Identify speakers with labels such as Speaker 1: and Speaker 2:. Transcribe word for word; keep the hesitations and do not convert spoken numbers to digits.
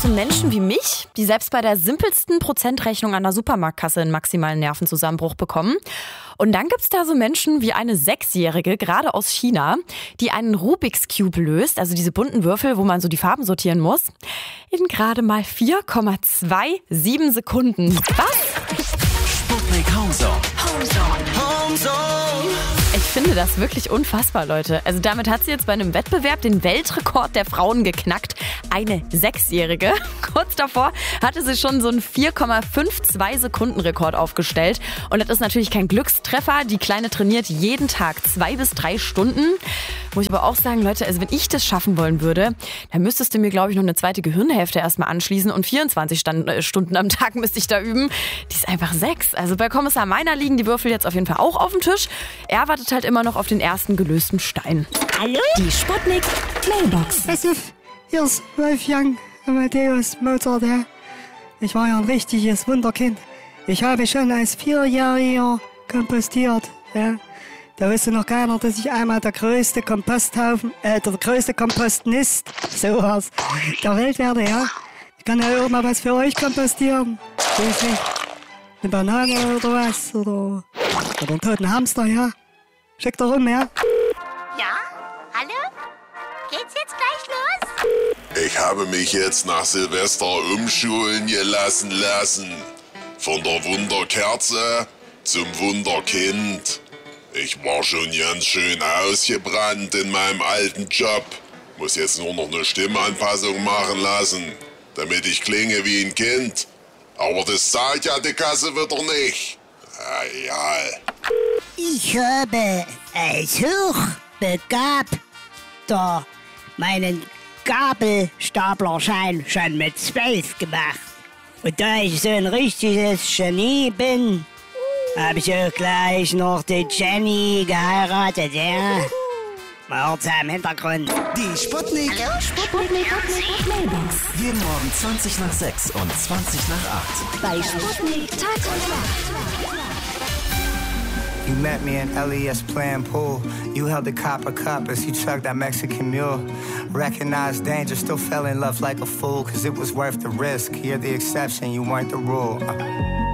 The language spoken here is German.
Speaker 1: so Menschen wie mich, die selbst bei der simpelsten Prozentrechnung an der Supermarktkasse einen maximalen Nervenzusammenbruch bekommen. Und dann gibt's da so Menschen wie eine Sechsjährige, gerade aus China, die einen Rubik's Cube löst, also diese bunten Würfel, wo man so die Farben sortieren muss, in gerade mal vier Komma siebenundzwanzig Sekunden. Was?
Speaker 2: Sputnik Homezone. Homezone. Homezone.
Speaker 1: Ich finde das wirklich unfassbar, Leute. Also damit hat sie jetzt bei einem Wettbewerb den Weltrekord der Frauen geknackt. Eine Sechsjährige. Kurz davor hatte sie schon so einen vier Komma zweiundfünfzig Sekunden Rekord aufgestellt. Und das ist natürlich kein Glückstreffer. Die Kleine trainiert jeden Tag zwei bis drei Stunden. Muss ich aber auch sagen, Leute, also wenn ich das schaffen wollen würde, dann müsstest du mir, glaube ich, noch eine zweite Gehirnhälfte erstmal anschließen und vierundzwanzig Stand, äh, Stunden am Tag müsste ich da üben. Die ist einfach sechs. Also bei Kommissar Meiner liegen die Würfel jetzt auf jeden Fall auch auf dem Tisch. Er wartet halt immer noch auf den ersten gelösten Stein.
Speaker 3: Hallo? Die Sputnik Mailbox.
Speaker 4: Pass auf, hier ist Wolfgang Amadeus Mozart. Ja. Ich war ja ein richtiges Wunderkind. Ich habe schon als Vierjähriger kompostiert. Ja. Da wusste noch keiner, dass ich einmal der größte Komposthaufen, äh, der größte Kompostnist, sowas, der Welt werde, ja. Ich kann ja auch mal was für euch kompostieren. Weiß nicht, eine Banane oder was, oder, oder einen toten Hamster, ja. Schickt doch rum, ja.
Speaker 3: Ja? Hallo? Geht's jetzt gleich los?
Speaker 5: Ich habe mich jetzt nach Silvester umschulen gelassen lassen. Von der Wunderkerze zum Wunderkind. Ich war schon ganz schön ausgebrannt in meinem alten Job. Muss jetzt nur noch eine Stimmanpassung machen lassen, damit ich klinge wie ein Kind. Aber das zahlt ja die Kasse wieder nicht. Ah, ja.
Speaker 6: Ich habe als Hochbegabter meinen Gabelstaplerschein schon mit zwölf gemacht. Und da ich so ein richtiges Genie bin, habe ich auch gleich noch die Jenny geheiratet, ja. Mal hört's im Hintergrund.
Speaker 2: Die Sputnik.
Speaker 3: Hallo? Sputnik Mailbox.
Speaker 2: Jeden Morgen zwanzig nach sechs und zwanzig nach acht.
Speaker 3: Bei Sputnik Tag und Nacht.
Speaker 7: You met me in L E S playing pool. You held the copper cup as you chugged that Mexican mule. Recognized danger, still fell in love like a fool. Cause it was worth the risk. You're the exception, you weren't the rule. Uh.